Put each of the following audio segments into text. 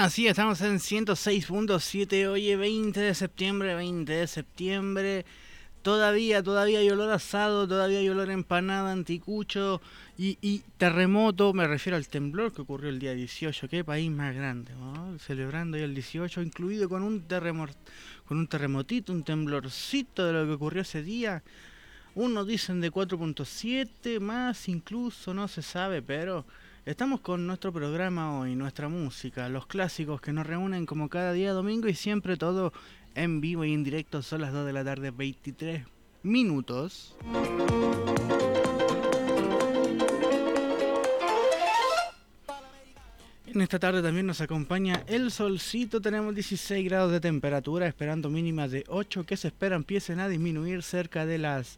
Así estamos en 106.7, oye, 20 de septiembre, todavía hay olor a asado, todavía hay olor a empanada, anticucho y terremoto, me refiero al temblor que ocurrió el día 18, qué país más grande, ¿no? Celebrando ya el 18, incluido con un terremotito, un temblorcito de lo que ocurrió ese día. Unos dicen de 4.7, más incluso, no se sabe, pero estamos con nuestro programa hoy, nuestra música, los clásicos que nos reúnen como cada día domingo y siempre todo en vivo y en directo. Son las 2 de la tarde, 23 minutos. En esta tarde también nos acompaña el solcito, tenemos 16 grados de temperatura, esperando mínimas de 8 que se espera empiecen a disminuir cerca de las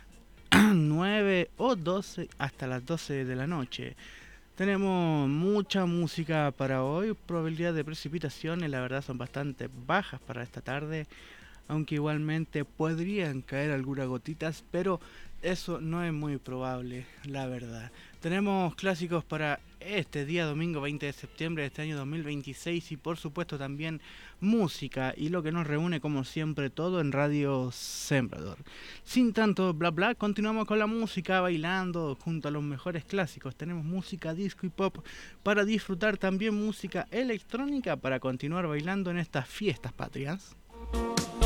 9 o 12 hasta las 12 de la noche. Tenemos mucha música para hoy, probabilidad de precipitaciones la verdad son bastante bajas para esta tarde, aunque igualmente podrían caer algunas gotitas, pero eso no es muy probable, la verdad. Tenemos clásicos para este día domingo 20 de septiembre de este año 2026 y por supuesto también música y lo que nos reúne como siempre todo en Radio Sembrador. Sin tanto bla bla, continuamos con la música bailando junto a los mejores clásicos. Tenemos música disco y pop para disfrutar, también música electrónica para continuar bailando en estas fiestas patrias.